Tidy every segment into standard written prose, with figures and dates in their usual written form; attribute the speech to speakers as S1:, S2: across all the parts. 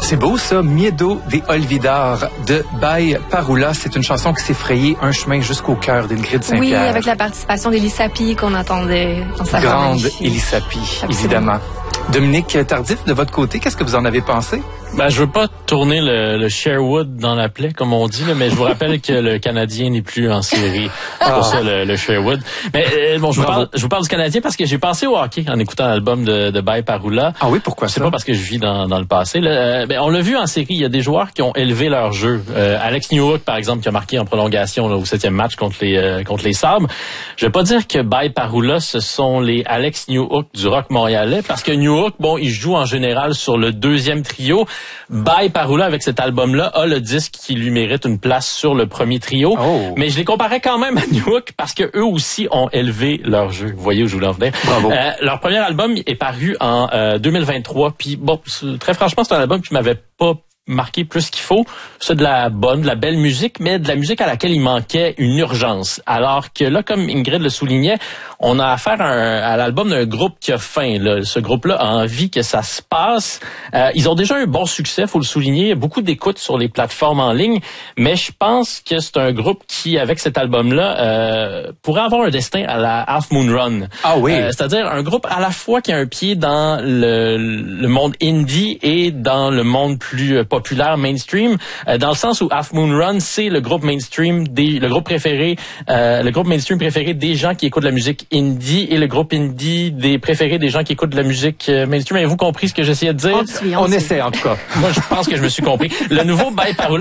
S1: C'est beau ça, Miedo de Olvidar de Bay Parula. C'est une chanson qui s'est frayée un chemin jusqu'au cœur d'Ingrid Saint-Pierre.
S2: Oui, avec la participation d'Elisapie qu'on entendait dans sa
S1: grande Elisapie, évidemment. Dominique Tardif, de votre côté, qu'est-ce que vous en avez pensé?
S3: Ben, je veux pas tourner le Sherwood dans la plaie, comme on dit, là, mais je vous rappelle que le Canadien n'est plus en série. C'est pour ça le Sherwood. Mais bon, je vous parle du Canadien parce que j'ai pensé au hockey en écoutant l'album de Bay Parula.
S1: Ah oui, pourquoi ça?
S3: C'est pas parce que je vis dans le passé. Là. On l'a vu en série, il y a des joueurs qui ont élevé leur jeu. Alex Newhook, par exemple, qui a marqué en prolongation là, au 7e match contre les Sabres. Je vais pas dire que Bay Parula, ce sont les Alex Newhook du rock montréalais, parce que Newhook, bon, il joue en général sur le deuxième trio. Bay Parula, avec cet album-là, a le disque qui lui mérite une place sur le premier trio. Oh. Mais je les comparais quand même à Newhook parce que eux aussi ont élevé leur jeu. Vous voyez où je voulais en venir.
S1: Bravo.
S3: Leur premier album est paru en 2023. Puis bon, très franchement, c'est un album qui m'avait pas marqué plus qu'il faut. C'est de la belle musique, mais de la musique à laquelle il manquait une urgence. Alors que là, comme Ingrid le soulignait, on a affaire à l'album d'un groupe qui a faim. Là. Ce groupe-là a envie que ça se passe. Ils ont déjà un bon succès, faut le souligner. Beaucoup d'écoutes sur les plateformes en ligne, mais je pense que c'est un groupe qui, avec cet album-là, pourrait avoir un destin à la Half Moon Run.
S1: Ah oui.
S3: C'est-à-dire un groupe à la fois qui a un pied dans le monde indie et dans le monde plus populaire mainstream, dans le sens où Half Moon Run, c'est le groupe mainstream le groupe mainstream préféré des gens qui écoutent de la musique indie et le groupe indie préférés des gens qui écoutent de la musique mainstream. Avez-vous compris ce que j'essayais de dire?
S1: On essaie, en tout cas.
S3: Moi, je pense que je me suis compris. Le nouveau Bay Parula,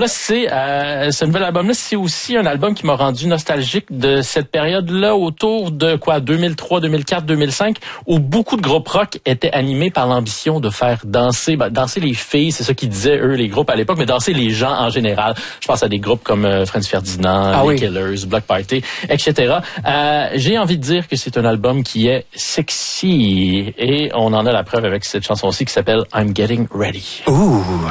S3: ce nouvel album-là, c'est aussi un album qui m'a rendu nostalgique de cette période-là autour de 2003, 2004, 2005, où beaucoup de groupes rock étaient animés par l'ambition de faire danser les filles, c'est ça qu'ils disaient, eux, les groupes à l'époque, mais danser les gens en général. Je pense à des groupes comme Franz Ferdinand, les Killers, Bloc Party, etc. J'ai envie de dire que c'est un album qui est sexy et on en a la preuve avec cette chanson-ci qui s'appelle I'm Getting Ready.
S1: Ouh.